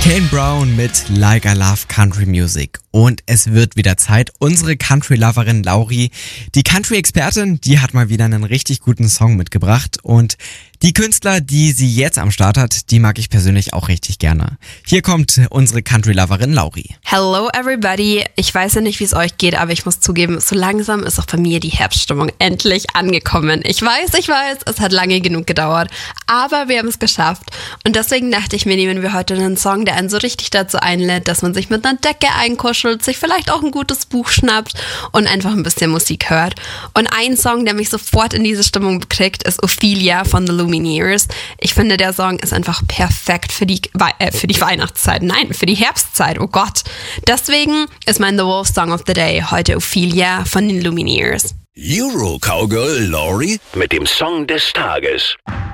Kane Brown mit Like I Love Country Music. Und es wird wieder Zeit. Unsere Country-Loverin Lauri, die Country-Expertin, die hat mal wieder einen richtig guten Song mitgebracht. Und die Künstler, die sie jetzt am Start hat, die mag ich persönlich auch richtig gerne. Hier kommt unsere Country-Loverin Lauri. Hello everybody. Ich weiß ja nicht, wie es euch geht, aber ich muss zugeben, so langsam ist auch bei mir die Herbststimmung endlich angekommen. Ich weiß, es hat lange genug gedauert, aber wir haben es geschafft. Und deswegen dachte ich mir, nehmen wir heute einen Song, der einen so richtig dazu einlädt, dass man sich mit einer Decke einkuschelt, sich vielleicht auch ein gutes Buch schnappt und einfach ein bisschen Musik hört. Und ein Song, der mich sofort in diese Stimmung kriegt, ist Ophelia von The Lumineers. Ich finde, der Song ist einfach perfekt für die Weihnachtszeit. Nein, für die Herbstzeit. Oh Gott. Deswegen ist mein The Wolf Song of the Day heute Ophelia von den Lumineers. Euro Cowgirl Lauri mit dem Song des Tages.